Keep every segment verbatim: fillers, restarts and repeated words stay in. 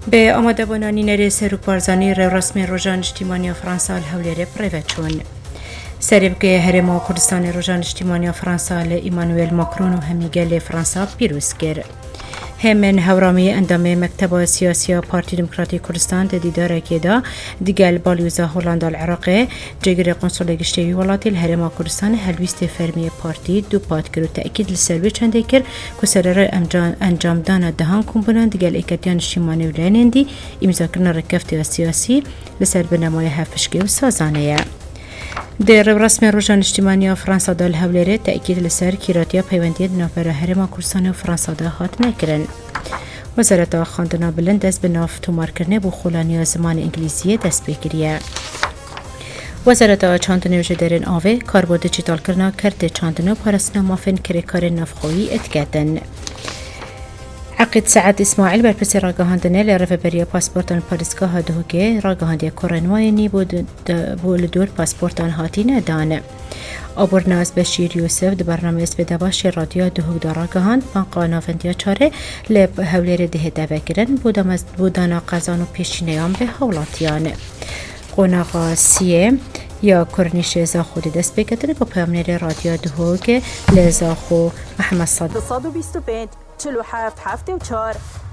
به آماده بونانی نری سروک بارزانی رو رسمی روزان اجتماعی فرانسه الهولیره پریوچون سریب که هرما کردستان روزان اجتماعی فرانسه ایمانوئل ماکرون و همیگل فرانسه پیروز کرد. همین هورامی اندام مکتب سیاسی پارتی دموکراتی کردستان دیدار که دا دیگر بالیوزا هلند العراق جگر قنصل گشتهی ولاتی الهرم کردستان هلویست فرمی پارتی دو پات کرد تأکید لسروی چنده کرد که سرر انجام دان دهان کمبونان دیگر اکتیان اجتماعی و لینندی امضا کردن رکفت سیاسی لسر بنمای هفشکی و سازانه. در رسم روزان اجتماعی فرانسه دال هولیره تأکید لسر کیراتیا پیوندی نافر هرم کردستان و فرانسه دا هات نکرن. وزارت خواندنا بلند دست به ناف تومار کرنه بو خولانی زمان انگلیزی دست بگیریه. وزارت چاندنه و جدرن آوه کاربو دیجیتال کرنا کرده چاندنه و پارسنا مافن کری کار نفخویی اتکدن. عقد سعد اسماعیل بر پس راگهاندنه لرفه بریا پاسپورتان پاریسگاه دهوگه راگهاندی کرنواینی بود دور پاسپورتان هاتی ندانه. آبورناز بشیر یوسف در برنامه اسپیداباش رادیو دهوگ داراگهاند پانقا نافندیا چاره لب هولیر ده دوه گرن بودانا قزان و پیشینیان به هولاتیانه. قناغا سیه یا کرنیش زاخودی دست بگتره با پیامنیر رادیو دهوگ لزاخو محمد صادق صد و بیست و پنج چهل و هفت هفتاد و چهار.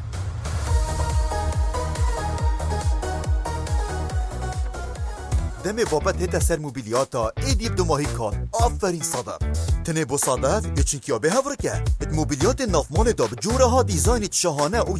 دم بابت هتا سر موبیلیاتا ایدیب دو ماهی کار آفرین صادق تنه بو صادق یچنکیا به هورکه موبیلیات نافمان دا بجوره ها دیزاین شاهانه و